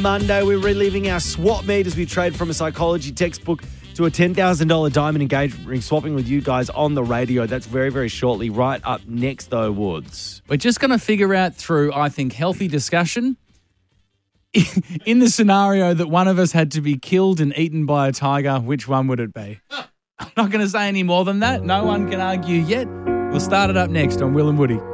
Monday. We're reliving our swap meet as we trade from a psychology textbook to a $10,000 diamond engagement ring, swapping with you guys on the radio. That's very, very shortly. Right up next, though, Woods. We're just going to figure out through, I think, healthy discussion, in the scenario that one of us had to be killed and eaten by a tiger, which one would it be? I'm not going to say any more than that. No one can argue yet. We'll start it up next on Will and Woody.